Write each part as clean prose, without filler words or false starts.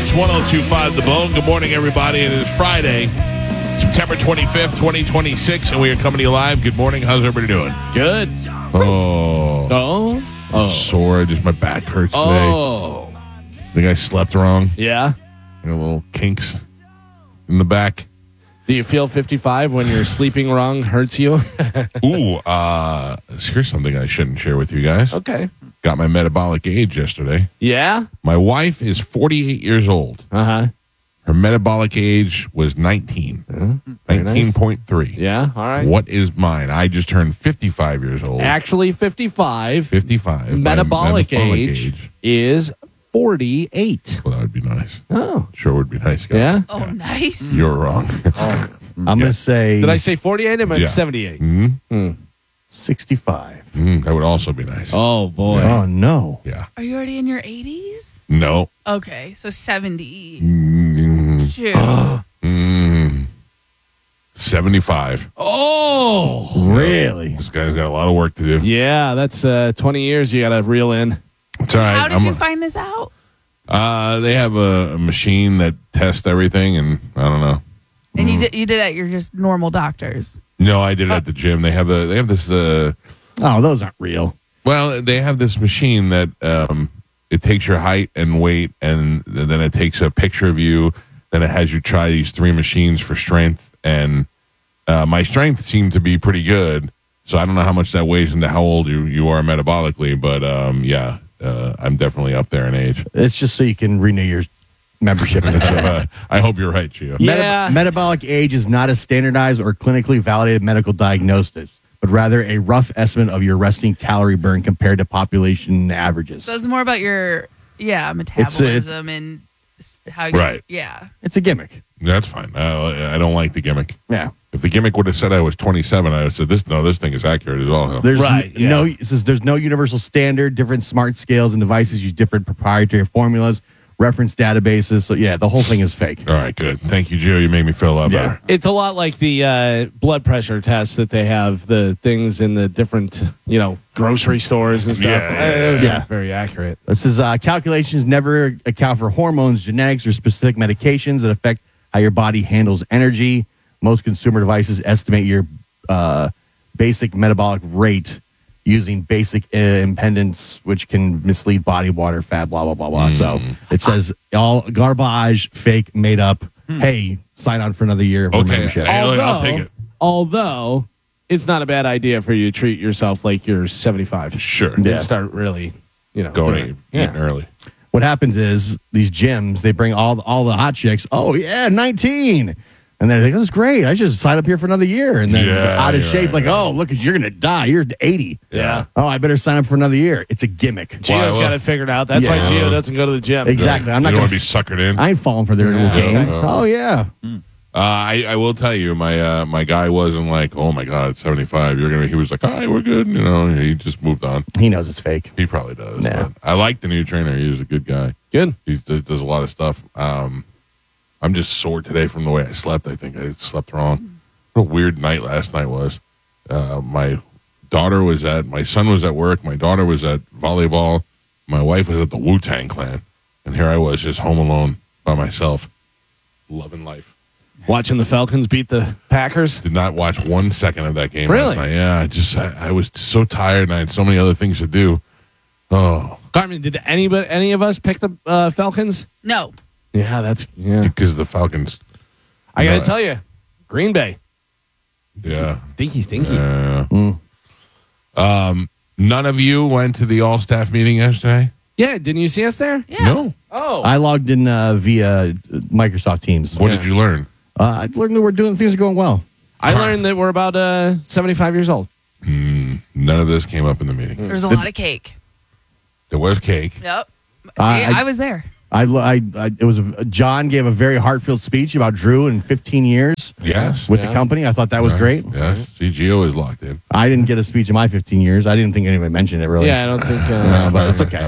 Sports 102.5 The Bone. Good morning, everybody. It is Friday, September 25th, 2026, and we are coming to you live. Good morning. How's everybody doing? Good. Sore. Just my back hurts today. Oh. Think I slept wrong. Yeah. I got little kinks in the back. Do you feel 55 when you're sleeping wrong hurts you? Ooh, here's something I shouldn't share with you guys. Okay. Got my metabolic age yesterday. Yeah? My wife is 48 years old. Uh-huh. Her metabolic age was 19. Very nice. 19.3. Yeah, all right. What is mine? I just turned 55 years old. Actually, 55. 55. My Metabolic age is 48. Well, that would be nice. Oh. Sure would be nice, guys. Yeah? Oh, nice. You're wrong. I'm going to say Did I say 48? I meant Yeah. 78. 65. That would also be nice. Oh, boy. Oh, no. Yeah. Are you already in your 80s? No. Okay, so 70. Shoot. 75. Oh. Really? This guy's got a lot of work to do. Yeah, that's 20 years you got to reel in. It's all right. How did you find this out? They have a machine that tests everything, and I don't know. And you did it at your just normal doctors. No, I did it at the gym. They have this. Oh, those aren't real. Well, they have this machine that it takes your height and weight, and then it takes a picture of you. Then it has you try these 3 machines for strength, and my strength seemed to be pretty good. So I don't know how much that weighs into how old you are metabolically, but I'm definitely up there in age. It's just so you can renew your membership in the gym. I hope you're right, Gio. Yeah. Metabolic age is not a standardized or clinically validated medical diagnosis, but rather a rough estimate of your resting calorie burn compared to population averages. So it's more about your metabolism and how you Right. Yeah. It's a gimmick. That's fine. I don't like the gimmick. Yeah. If the gimmick would have said I was 27, I would have said this thing is accurate as all hell. There's Right, yeah. it says there's no universal standard. Different smart scales and devices use different proprietary formulas, reference databases. So yeah, the whole thing is fake. All right, good. Thank you, Gio. You made me feel a lot better. It's a lot like the blood pressure tests that they have, the things in the different, grocery stores and stuff. Yeah. It was Yeah. not very accurate. This is calculations never account for hormones, genetics, or specific medications that affect how your body handles energy. Most consumer devices estimate your basic metabolic rate using basic impedance, which can mislead body, water, fat, blah, blah, blah, blah. So it says all garbage, fake, made up. Hey, sign on for another year of Okay. membership. I'll take it. Although, it's not a bad idea for you to treat yourself like you're 75. Sure. And Yeah. start really, Going eating early. What happens is these gyms, they bring all the hot chicks. Oh, yeah, 19. And they're like, oh, that's great. I should sign up here for another year. And then Yeah, out of you're shape, right, like, oh, look, you're going to die. You're 80. Yeah. Oh, I better sign up for another year. It's a gimmick. Gio's Why? got it figured out. That's Yeah. why Gio doesn't go to the gym. Exactly. I'm You not don't going want to be suckered in. I ain't falling for their little game. Oh, yeah. I will tell you, my guy wasn't like, oh my God, 75. He was like, all right, we're good. He just moved on. He knows it's fake. He probably does. Yeah. But I like the new trainer. He's a good guy. Good. He does a lot of stuff. I'm just sore today from the way I slept. I think I slept wrong. What a weird night last night was. My son was at work. My daughter was at volleyball. My wife was at the Wu-Tang Clan. And here I was just home alone by myself, loving life. Watching the Falcons beat the Packers. Did not watch 1 second of that game Really? last night. Yeah, I was so tired and I had so many other things to do. Oh, Carmen, did any of us pick the Falcons? No. Yeah, because the Falcons. I got to No. tell you, Green Bay. Yeah. Stinky. None of you went to the all-staff meeting yesterday? Yeah, didn't you see us there? Yeah. No. Oh. I logged in via Microsoft Teams. What did you learn? I learned that things are going well. I learned that we're about 75 years old. None of this came up in the meeting. There was a lot of cake. There was cake. Yep. See, I- I was there. John gave a very heartfelt speech about Drew in 15 years Yes. with the company. I thought that was great. Yes. See, Gio is locked in. I didn't get a speech in my 15 years. I didn't think anybody mentioned it really. Yeah, I don't think. But it's okay.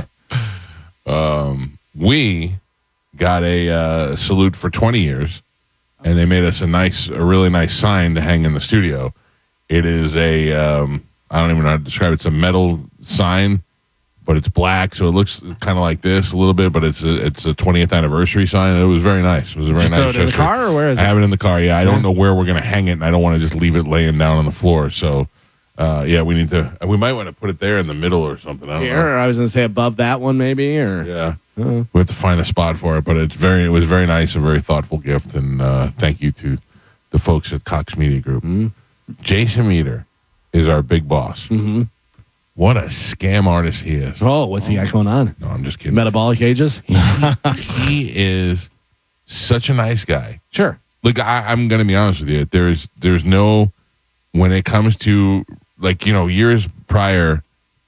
We got a salute for 20 years, and they made us a really nice sign to hang in the studio. It is I don't even know how to describe it. It's a metal sign but it's black, so it looks kind of like this a little bit, but it's a 20th anniversary sign. It was very nice. It was a very nice. Throw it in the car, or where is it? I have it in the car. Yeah, I don't know where we're going to hang it, and I don't want to just leave it laying down on the floor. So, yeah, we need to. We might want to put it there in the middle or something. I don't know. Or I was going to say above that one, maybe. Or yeah, we have to find a spot for it. But it was very nice, a very thoughtful gift, and thank you to the folks at Cox Media Group. Mm-hmm. Jason Meter is our big boss. Mm-hmm. What a scam artist he is. Oh, what's he got going on? No, I'm just kidding. Metabolic ages? He is such a nice guy. Sure. Look, I'm going to be honest with you. There's no, when it comes to, like, years prior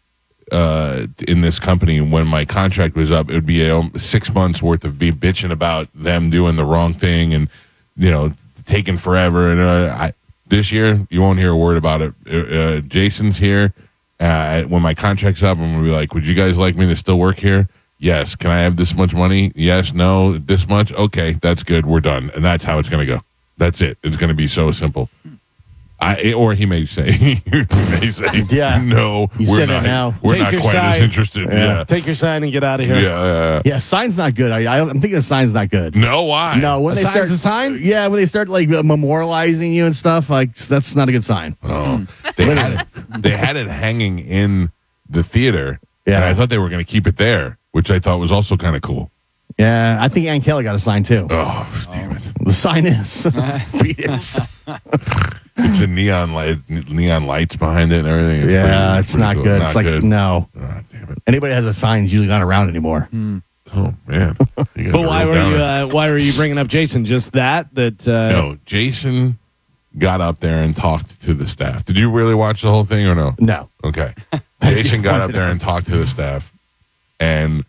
in this company, when my contract was up, it would be 6 months worth of me bitching about them doing the wrong thing and, taking forever. And this year, you won't hear a word about it. Jason's here. When my contract's up, I'm going to be like, would you guys like me to still work here? Yes. Can I have this much money? Yes. No. This much? Okay. That's good. We're done. And that's how it's going to go. That's it. It's going to be so simple. Or he may say, yeah. No, you we're said not, it now. We're Take not your quite sign. as interested. Yeah. Take your sign and get out of here. Yeah. Sign's not good. I'm thinking the sign's not good. No, why? No, when A they sign's start a sign? Yeah, when they start like memorializing you and stuff, like that's not a good sign. Oh, they had it hanging in the theater, Yeah. and I thought they were going to keep it there, which I thought was also kind of cool. Yeah, I think Ann Kelly got a sign too. Oh, damn it! The sign is beat it. It's a neon lights behind it and everything. It's not cool. good. Not It's like good. no. Oh, damn it! Anybody that has a sign is usually not around anymore. Oh man! But why were you bringing up Jason? Just that? No, Jason got up there and talked to the staff. Did you really watch the whole thing or no? No. Okay. Jason got up there and talked to the staff, and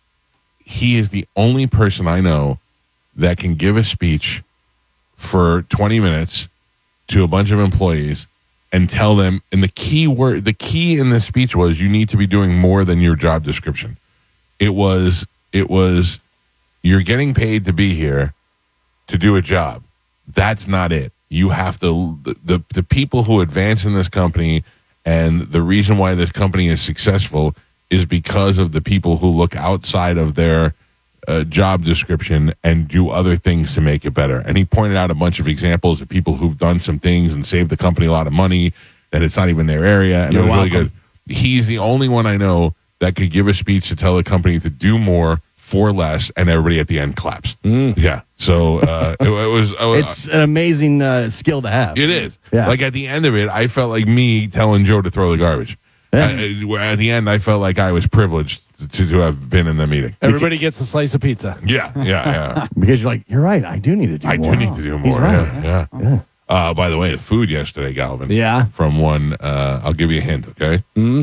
he is the only person I know that can give a speech for 20 minutes to a bunch of employees and tell them, and the key in the speech was, you need to be doing more than your job description. It was you're getting paid to be here to do a job. That's not it. You have to, the people who advance in this company, and the reason why this company is successful is because of the people who look outside of their job description and do other things to make it better. And he pointed out a bunch of examples of people who've done some things and saved the company a lot of money, and it's not even their area. And You're it was really welcome. good. He's the only one I know that could give a speech to tell the company to do more for less, and everybody at the end claps. Yeah. So it was. It's an amazing skill to have. It is. Yeah. Like at the end of it, I felt like me telling Joe to throw the garbage. Yeah. At the end, I felt like I was privileged to have been in the meeting. Everybody gets a slice of pizza. Yeah. Because you're like, you're right. I do need to do I more. do need to do He's more. right. Yeah. By the way, the food yesterday, Galvin. Yeah. From one, I'll give you a hint, okay?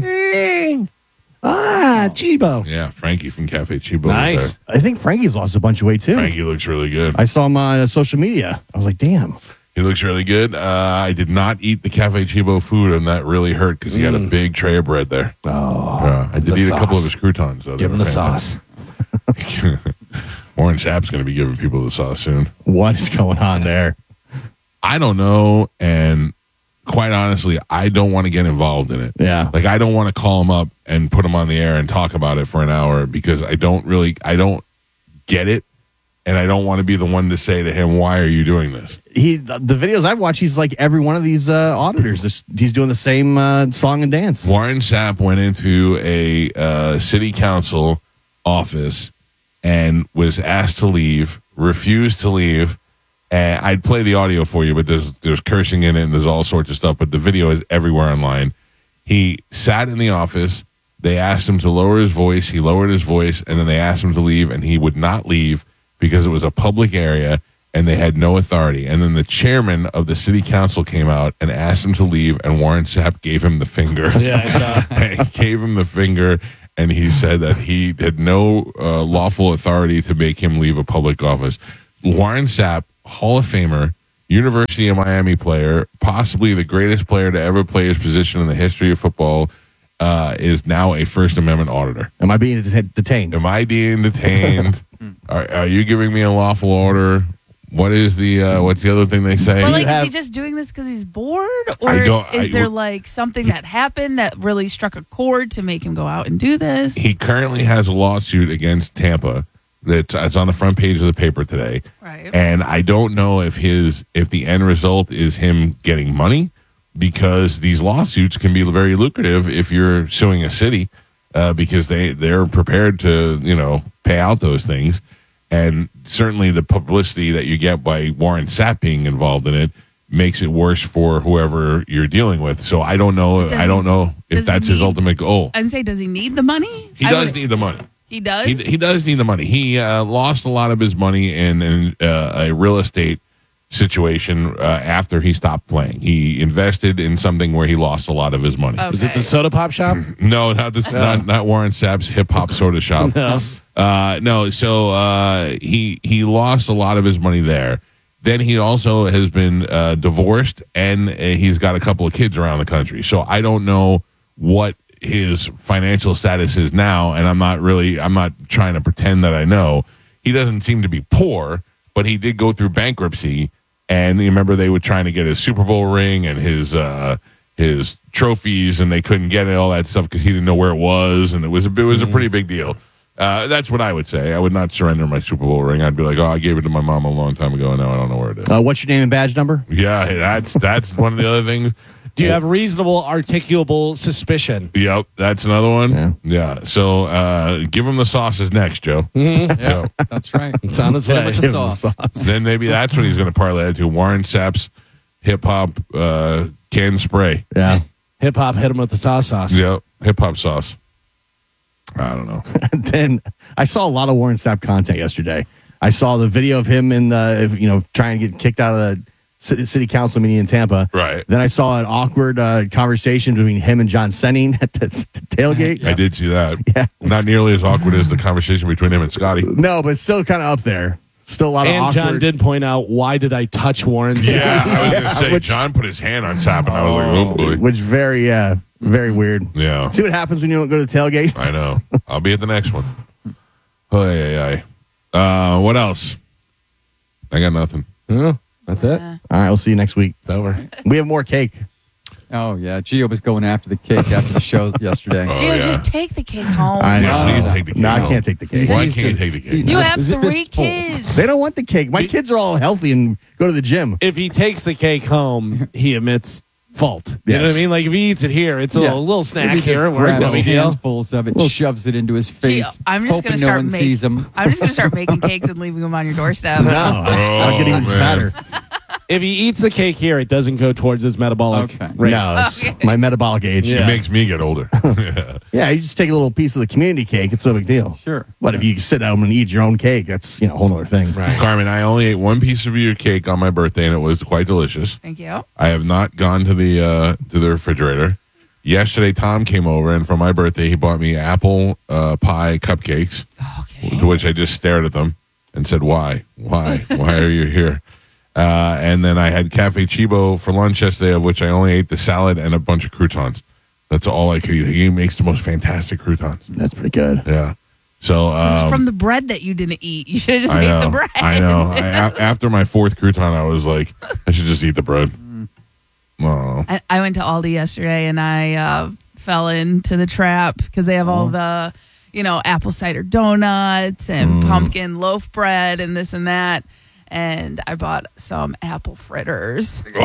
Chibo. Yeah, Frankie from Cafe Chibo. Nice. Was I think Frankie's lost a bunch of weight too. there. Frankie looks really good. I saw him on social media. I was like, damn. He looks really good. I did not eat the Cafe Chibo food, and that really hurt because he had a big tray of bread there. Oh. I did The eat a couple sauce. of his croutons. Though. Give him the sauce. Warren Sapp's going to be giving people the sauce soon. What is going on there? I don't know, and quite honestly, I don't want to get involved in it. Yeah. Like, I don't want to call him up and put him on the air and talk about it for an hour because I don't get it, and I don't want to be the one to say to him, why are you doing this? The videos I've watched, he's like every one of these auditors. He's doing the same song and dance. Warren Sapp went into a city council office and was asked to leave, refused to leave. And I'd play the audio for you, but there's cursing in it and there's all sorts of stuff. But the video is everywhere online. He sat in the office. They asked him to lower his voice. He lowered his voice, and then they asked him to leave, and he would not leave because it was a public area and they had no authority. And then the chairman of the city council came out and asked him to leave, and Warren Sapp gave him the finger. Yeah, I saw. He gave him the finger, and he said that he had no lawful authority to make him leave a public office. Warren Sapp, Hall of Famer, University of Miami player, possibly the greatest player to ever play his position in the history of football, is now a First Amendment auditor. Am I being detained? Am I being detained? Are you giving me a lawful order? What is the what's the other thing they say? Or like, is he just doing this because he's bored, or is there like something that happened that really struck a chord to make him go out and do this? He currently has a lawsuit against Tampa that's on the front page of the paper today, Right. and I don't know if the end result is him getting money, because these lawsuits can be very lucrative if you're suing a city, because they're prepared to pay out those things. And certainly the publicity that you get by Warren Sapp being involved in it makes it worse for whoever you're dealing with. So I don't know. If that's his ultimate goal. I'd say, does he need the money? He does need the money. He does? He does need the money. He lost a lot of his money in a real estate situation after he stopped playing. He invested in something where he lost a lot of his money. Okay. Was it the soda pop shop? No, not this. Not Warren Sapp's hip hop soda shop. No. So he lost a lot of his money there. Then he also has been divorced, and he's got a couple of kids around the country. So I don't know what his financial status is now, and I'm not trying to pretend that I know. He doesn't seem to be poor, but he did go through bankruptcy. And you remember they were trying to get his Super Bowl ring and his trophies, and they couldn't get it, all that stuff, because he didn't know where it was, and it was a pretty big deal. That's what I would say. I would not surrender my Super Bowl ring. I'd be like, I gave it to my mom a long time ago, and now I don't know where it is. What's your name and badge number? Yeah, that's one of the other things. Do you have reasonable, articulable suspicion? Yep, that's another one. Yeah. So give him the sauces next, Joe. Yeah, that's right. It's on his way. With the sauce. Then maybe that's what he's going to parlay it to. Warren Sapp's hip hop can spray. Yeah. Hip hop hit him with the sauce. Yep, hip hop sauce. I don't know. Then I saw a lot of Warren Sapp content yesterday. I saw the video of him trying to get kicked out of the city council meeting in Tampa. Right. Then I saw an awkward conversation between him and John Senning at the tailgate. I did see that. Yeah. Not nearly as awkward as the conversation between him and Scotty. No, but still kind of up there. Still a lot of And awkward. John did point out, why did I touch Warren Sapp? Yeah, I was going to say, John put his hand on Sapp, and I was like, oh, boy. Which very weird. Yeah. See what happens when you don't go to the tailgate? I know. I'll be at the next one. What else? I got nothing. Yeah, that's it. All right, we'll see you next week. It's over. We have more cake. Oh, yeah. Gio was going after the cake after the show yesterday. Gio, just take the cake home. I know. Yeah, please take the cake. No, I home. can't take the cake. Why can't you take the cake? You have Is it 3 this full? kids. They don't want the cake. My kids are all healthy and go to the gym. If he takes the cake home, he admits fault. You Yes. know what I mean? Like if he eats it here, it's a little snack Maybe here. just And we're grabs no big deal. handfuls of it, shoves it into his face, Gio, I'm just hoping gonna no start one sees him. I'm just going to start making cakes and leaving them on your doorstep. No, I'll get even man. fatter. If he eats the cake here, it doesn't go towards his metabolic Okay. rate. No, it's my metabolic age. It Yeah. makes me get older. Yeah, you just take a little piece of the community cake. It's no big deal. Sure. But if you sit down and eat your own cake, that's a whole other thing. Right. Carmen, I only ate one piece of your cake on my birthday, and it was quite delicious. Thank you. I have not gone to the refrigerator. Yesterday, Tom came over, and for my birthday, he bought me apple pie cupcakes, Okay. to which I just stared at them and said, why? Why are you here? And then I had Cafe Chibo for lunch yesterday, of which I only ate the salad and a bunch of croutons. That's all I could eat. He makes the most fantastic croutons. That's pretty good. Yeah. So This is from the bread that you didn't eat. You should have just I ate know. the bread. I know. After my 4th crouton, I was like, I should just eat the bread. Oh. I went to Aldi yesterday and I fell into the trap because they have all the, apple cider donuts and pumpkin loaf bread and this and that. And I bought some apple fritters. But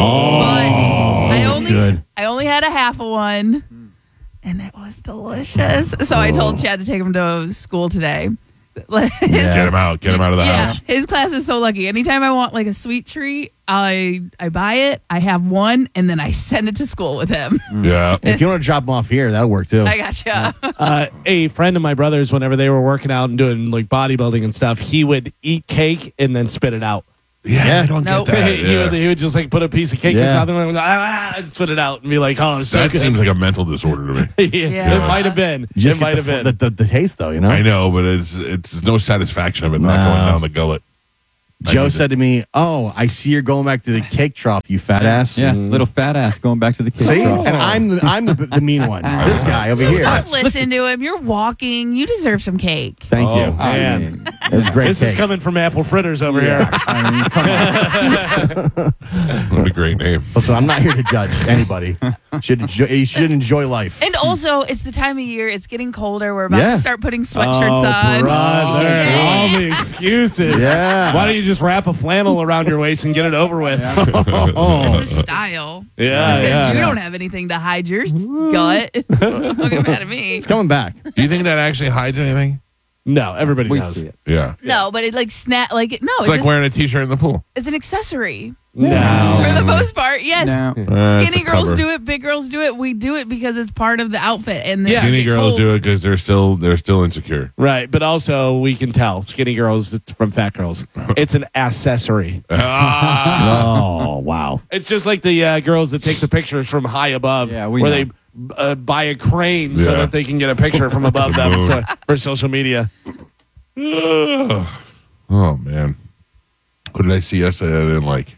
I only had a half of one, and it was delicious. So I told Chad to take him to school today. Get him out of the house. His class is so lucky. Anytime I want like a sweet treat, I buy it, I have one, and then I send it to school with him. Yeah. If you want to drop them off here, that'll work too. I gotcha. A friend of my brother's, whenever they were working out and doing like bodybuilding and stuff, he would eat cake and then spit it out. Yeah, I don't Nope. get that. He would just like put a piece of cake in his Yeah. mouth and spit it out and be like, "Oh, it's so That good." seems like a mental disorder to me. Yeah. It might have been. You just It might get have been. the taste, though, I know, but it's no satisfaction of it not going down the gullet. Joe said to me, "Oh, I see you're going back to the cake trough, you fat ass." Yeah, little fat ass going back to the cake See, trough. and I'm the mean one. This guy over here. Don't listen to him. You're walking. You deserve some cake. Thank you. Oh, man. It was great. This cake. is coming from Apple Fritters over here. I mean, come on. What a great name. Listen, I'm not here to judge anybody. You should enjoy life. And also, it's the time of year. It's getting colder. We're about Yeah. to start putting sweatshirts on. brother. Yeah. All the excuses. Yeah. Why don't you just wrap a flannel around your waist and get it over with? This is style. Yeah, Because yeah. you don't have anything to hide your gut. Don't get mad at me. It's coming back. Do you think that actually hides anything? No, everybody We knows. see it. Yeah. No, but it like It's it's like just, wearing a T-shirt in the pool. it's an accessory No. for the most part. Yes. No. It's Skinny a girls cover. do it. Big girls do it. We do it because it's part of the outfit. And Yeah. Skinny girls do it because they're still insecure. Right, but also we can tell skinny girls from fat girls. It's an accessory. Oh, wow. It's just like the girls that take the pictures from high above, Yeah, we where know. they buy a crane so Yeah. that they can get a picture from above them Moon. for social media. Oh man, what did I see yesterday that I didn't like?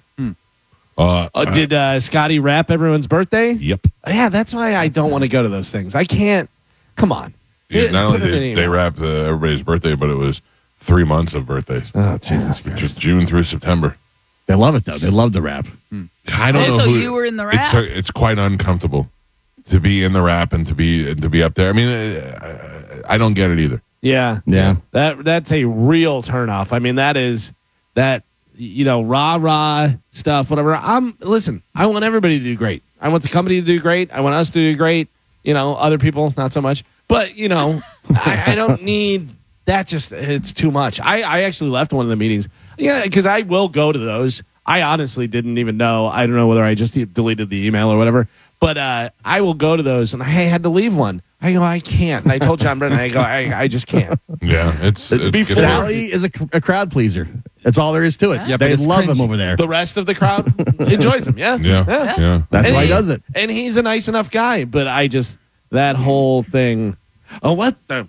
Did Scotty rap everyone's birthday? Yep. Yeah, that's why I don't want to go to those things. I can't. Come on. Yeah, Just not put only it in did they email. wrapped everybody's birthday, but it was 3 months of birthdays. Oh, Jesus Christ. Just June through September. They love it, though. They love the rap. I don't know. So who, you were in the rap? It's quite uncomfortable to be in the rap and to be up there. I mean, I don't get it either. Yeah. Yeah. That's a real turnoff. I mean, that rah stuff, whatever. Listen, I want everybody to do great. I want the company to do great. I want us to do great. Other people, not so much. But, I don't need that. It's too much. I actually left one of the meetings. Yeah, because I will go to those. I honestly didn't even know. I don't know whether I just deleted the email or whatever. But I will go to those, and I had to leave one. I go, I can't. And I told John Brennan, I just can't. Yeah, it's Sally is a crowd pleaser. That's all there is to it. Yeah. Yeah, but They it's love him cringy. over there. The rest of the crowd enjoys him, yeah? Yeah. That's And why he does it. And he's a nice enough guy, but that whole thing. Oh, what the?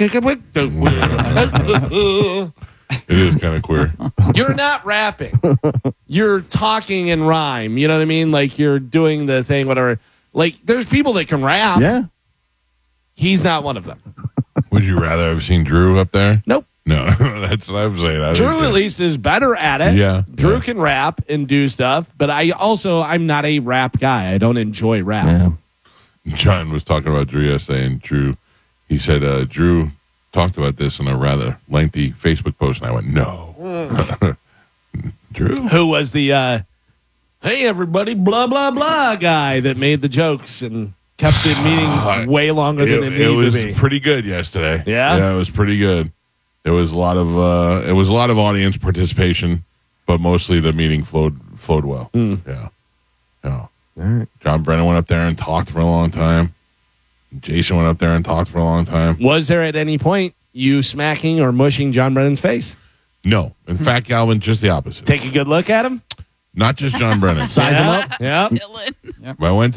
It is kind of queer. You're not rapping. You're talking in rhyme. You know what I mean? Like you're doing the thing, whatever. Like there's people that can rap. Yeah. He's not one of them. Would you rather have seen Drew up there? Nope. No, that's what I'm saying. I Drew think at least is better at it. Yeah, Drew yeah. can rap and do stuff, but I'm not a rap guy. I don't enjoy rap. Yeah. John was talking about Drew yesterday, and he said, Drew talked about this in a rather lengthy Facebook post, and I went, no. Drew? Who was the hey everybody, blah blah blah guy that made the jokes and kept the meeting way longer than it needed It was to be. pretty good yesterday. Yeah? it was pretty good. There was a lot of audience participation, but mostly the meeting flowed well. Yeah. All right. John Brennan went up there and talked for a long time. Jason went up there and talked for a long time. Was there at any point you smacking or mushing John Brennan's face? No. In fact, Galvin, just the opposite. Take a good look at him. Not just John Brennan. Size him up. Yeah. Dylan. I went to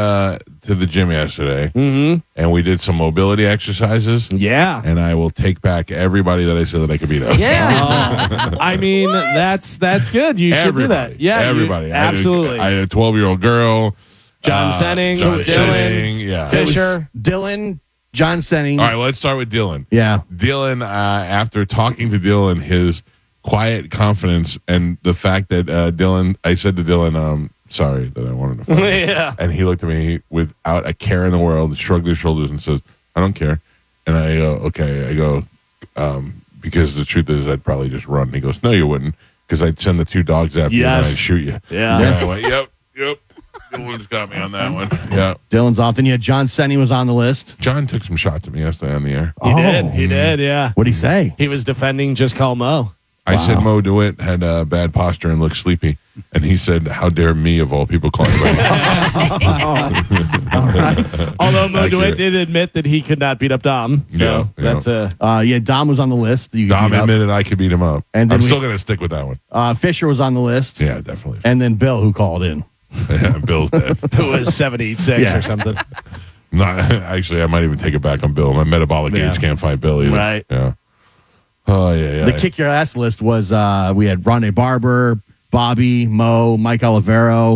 the gym yesterday, Mm-hmm. and we did some mobility exercises, Yeah. and I will take back everybody that I said that I could beat up. Yeah. I mean, that's good. You should do that. Yeah. Everybody. Absolutely. I had a 12-year-old girl. John Senning, John Dylan, Senning, yeah. Fisher. Dylan, John Senning. All right, let's start with Dylan. Yeah. Dylan, after talking to Dylan, his quiet confidence and the fact that I said to Dylan, sorry that I wanted to fight you. Yeah. And he looked at me without a care in the world, shrugged his shoulders and says, I don't care. And I go, okay. I go, because the truth is I'd probably just run. And he goes, no, you wouldn't, because I'd send the 2 dogs after you and Yes. I'd shoot you. Yeah. And I went, yep. Dylan's got me on that one. Yeah. Dylan's off. Then you had John Senning was on the list. John took some shots at me yesterday on the air. He did. Yeah. What'd he say? He was defending Just Call Mo. I said Mo DeWitt had bad posture and looked sleepy. And he said, how dare me, of all people, call him Although Mo Accurate. DeWitt did admit that he could not beat up Dom. So Yeah, that's Yeah, Dom was on the list. You Dom beat up. admitted I could beat him up. And then I'm we- still going to stick with that one. Fisher was on the list. Yeah, definitely. And then Bill, who called in. Yeah, Bill's dead. who was 76 Yeah. or something. Not, actually, I might even take it back on Bill. My metabolic Yeah. age can't fight Bill either. Right. Yeah. Oh, yeah. The kick your ass list was we had Rondé Barber, Bobby, Mo, Mike Olivero,